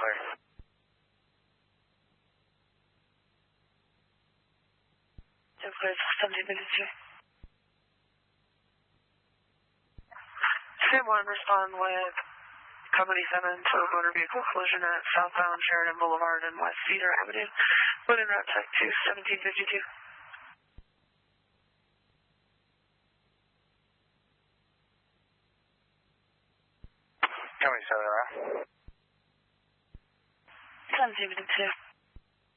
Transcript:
clear. Clear, 1752. Sam 1, respond with Company 7 to a motor vehicle collision at southbound Sheridan Boulevard and West Cedar Avenue. Put in route check to 1752. Company 7 around. 1752.